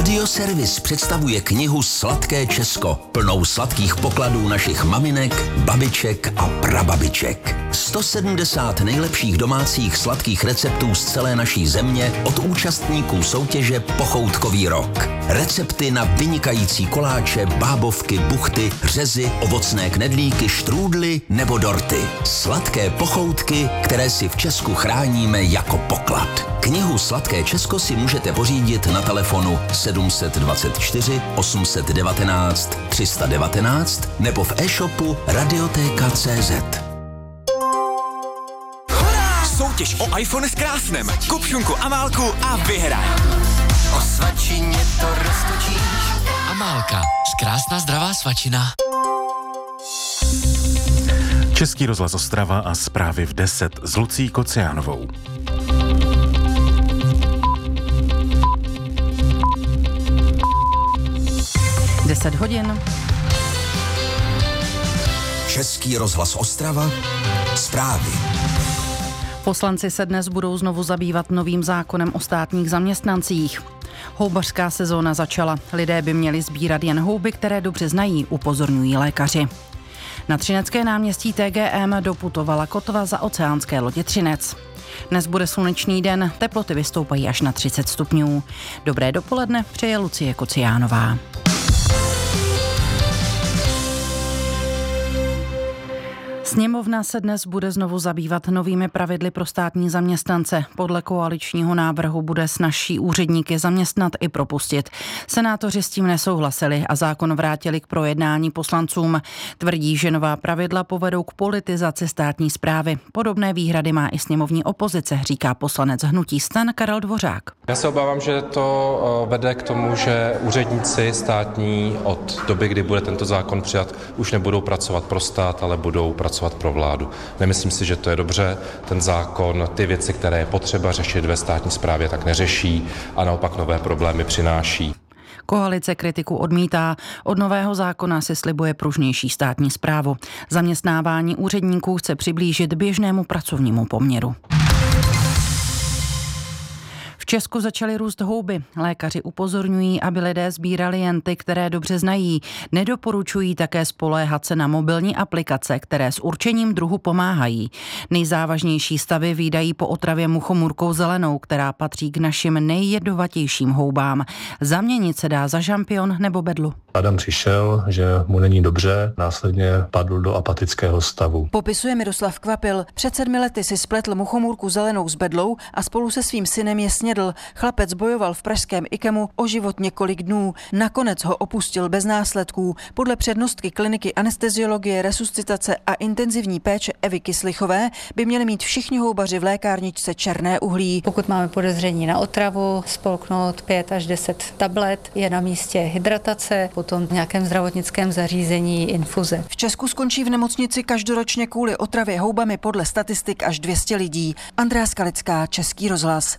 Radioservis představuje knihu Sladké Česko, plnou sladkých pokladů našich maminek, babiček a prababiček. 170 nejlepších domácích sladkých receptů z celé naší země od účastníků soutěže Pochoutkový rok. Recepty na vynikající koláče, bábovky, buchty, řezy, ovocné knedlíky, štrůdly nebo dorty. Sladké pochoutky, které si v Česku chráníme jako poklad. Knihu Sladké Česko si můžete pořídit na telefonu 724 819 319 nebo v e-shopu Radioteka.cz. Soutěž o iPhone s krásnem. Kup šunku Amálku a vyhraj. O svačině to roztočíš. Amálka, krásná zdravá svačina. Český rozhlas Ostrava a zprávy v 10 s Lucí Kociánovou. hodin. Český rozhlas Ostrava, zprávy. Poslanci se dnes budou znovu zabývat novým zákonem o státních zaměstnancích. Houbařská sezóna začala. Lidé by měli sbírat jen houby, které dobře znají, upozorňují lékaři. Na Třinecké náměstí TGM doputovala kotva za oceánské lodě Třinec. Dnes bude slunečný den, teploty vystoupají až na 30 stupňů. Dobré dopoledne, přeje Lucie Kociánová. Sněmovna se dnes bude znovu zabývat novými pravidly pro státní zaměstnance. Podle koaličního návrhu bude snazší úředníky zaměstnat i propustit. Senátoři s tím nesouhlasili a zákon vrátili k projednání poslancům. Tvrdí, že nová pravidla povedou k politizaci státní správy. Podobné výhrady má i sněmovní opozice, říká poslanec hnutí STAN Karel Dvořák. Já se obávám, že to vede k tomu, že úředníci státní od doby, kdy bude tento zákon přijat, už nebudou pracovat pro stát, ale budou pracovat pro vládu. Nemyslím si, že to je dobře. Ten zákon ty věci, které je potřeba řešit ve státní správě, tak neřeší a naopak nové problémy přináší. Koalice kritiku odmítá. Od nového zákona si slibuje pružnější státní správu. Zaměstnávání úředníků chce přiblížit běžnému pracovnímu poměru. V Česku začaly růst houby. Lékaři upozorňují, aby lidé sbírali jen ty, které dobře znají. Nedoporučují také spoléhat se na mobilní aplikace, které s určením druhu pomáhají. Nejzávažnější stavy vídají po otravě muchomůrkou zelenou, která patří k našim nejjedovatějším houbám. Zaměnit se dá za žampion nebo bedlu. Adam přišel, že mu není dobře, následně padl do apatického stavu. Popisuje Miroslav Kvapil. Před 7 lety si spletl muchomůrku zelenou s bedlou a spolu se svým synem je snědl. Chlapec bojoval v pražském IKEMu o život několik dnů. Nakonec ho opustil bez následků. Podle přednostky kliniky anesteziologie, resuscitace a intenzivní péče Evy Kyslichové by měli mít všichni houbaři v lékárničce černé uhlí. Pokud máme podezření na otravu, spolknout 5 až 10 tablet, je na místě hydratace, potom v nějakém zdravotnickém zařízení infuze. V Česku skončí v nemocnici každoročně kvůli otravě houbami podle statistik až 200 lidí. Andrea Skalická, Český rozhlas.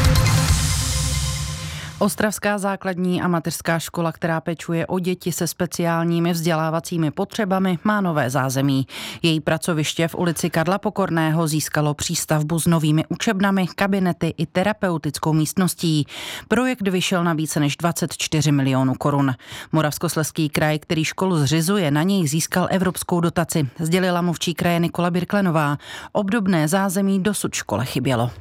Ostravská základní a mateřská škola, která pečuje o děti se speciálními vzdělávacími potřebami, má nové zázemí. Její pracoviště v ulici Karla Pokorného získalo přístavbu s novými učebnami, kabinety i terapeutickou místností. Projekt vyšel na více než 24 milionů korun. Moravskoslezský kraj, který školu zřizuje, na něj získal evropskou dotaci, sdělila mluvčí kraje Nikola Birklenová. Obdobné zázemí dosud škole chybělo.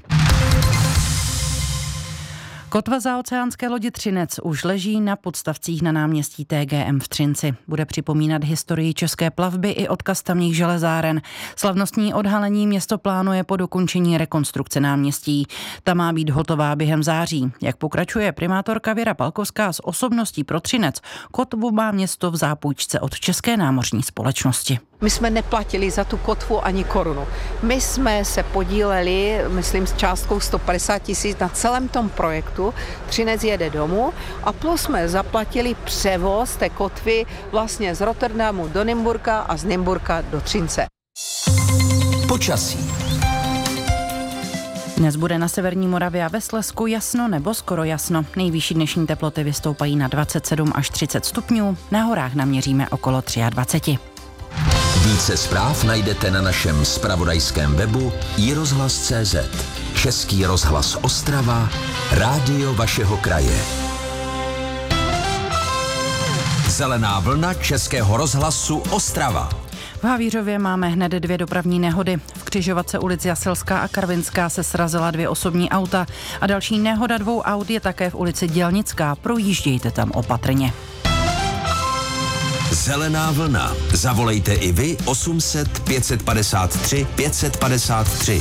Kotva za oceánské lodi Třinec už leží na podstavcích na náměstí TGM v Třinci. Bude připomínat historii české plavby i odkaz tamních železáren. Slavnostní odhalení město plánuje po dokončení rekonstrukce náměstí. Ta má být hotová během září. Jak pokračuje primátorka Věra Palkovská s osobností pro Třinec, kotvu má město v zápůjčce od České námořní společnosti. My jsme neplatili za tu kotvu ani korunu. My jsme se podíleli, myslím, s částkou 150 000 na celém tom projektu. Třinec jede domů a plus jsme zaplatili převoz té kotvy vlastně z Rotterdamu do Nymburka a z Nymburka do Třince. Počasí. Dnes bude na severní Moravě a ve Slezsku jasno nebo skoro jasno. Nejvyšší dnešní teploty vystoupají na 27 až 30 stupňů, na horách naměříme okolo 23. Více zpráv najdete na našem zpravodajském webu iRozhlas.cz. Český rozhlas Ostrava, rádio vašeho kraje. Zelená vlna Českého rozhlasu Ostrava. V Havířově máme hned 2 dopravní nehody. V křižovatce ulic Jaselská a Karvinská se srazila 2 osobní auta a další nehoda 2 aut je také v ulici Dělnická. Projíždějte tam opatrně. Zelená vlna. Zavolejte i vy 800 553 553.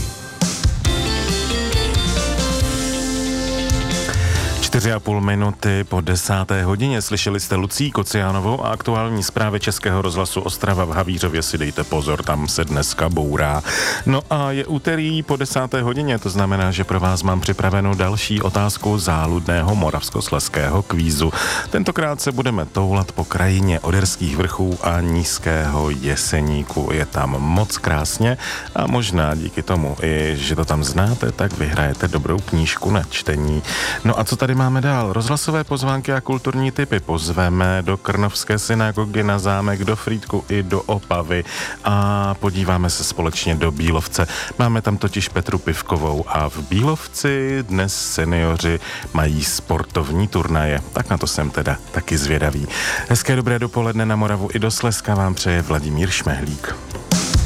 4,5 minuty po 10. hodině. Slyšeli jste Lucii Kociánovou a aktuální zprávy Českého rozhlasu Ostrava. V Havířově si dejte pozor, tam se dneska bourá. No a je úterý po 10. hodině, to znamená, že pro vás mám připravenou další otázku záludného moravskoslezského kvízu. Tentokrát se budeme toulat po krajině Oderských vrchů a Nízkého Jeseníku. Je tam moc krásně a možná díky tomu, i že to tam znáte, tak vyhrajete dobrou knížku na čtení. No a co tady máme dál? Rozhlasové pozvánky a kulturní tipy. Pozveme do Krnovské synagogy, na zámek, do Frýdku i do Opavy a podíváme se společně do Bílovce. Máme tam totiž Petru Pivkovou a v Bílovci dnes seniori mají sportovní turnaje. Tak na to jsem teda taky zvědavý. Hezké dobré dopoledne na Moravu i do Slezska vám přeje Vladimír Šmehlík.